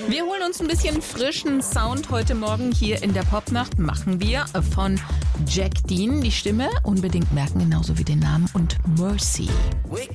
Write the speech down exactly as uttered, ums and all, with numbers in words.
Wir holen uns ein bisschen frischen Sound heute Morgen hier in der Popnacht. Machen wir von Jack Dean, die Stimme unbedingt merken, genauso wie den Namen, und Mercy.